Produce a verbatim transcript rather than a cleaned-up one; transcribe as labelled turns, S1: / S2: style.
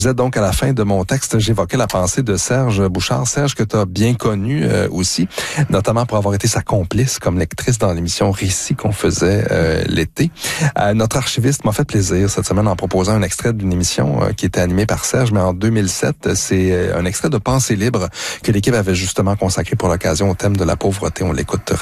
S1: Je disais donc à la fin de mon texte, j'évoquais la pensée de Serge Bouchard. Serge, que tu as bien connu euh, aussi, notamment pour avoir été sa complice comme lectrice dans l'émission Récit qu'on faisait euh, l'été. Euh, notre archiviste m'a fait plaisir cette semaine en proposant un extrait d'une émission euh, qui était animée par Serge, mais en deux mille sept. C'est un extrait de Pensée libre que l'équipe avait justement consacré pour l'occasion au thème de la pauvreté. On l'écoute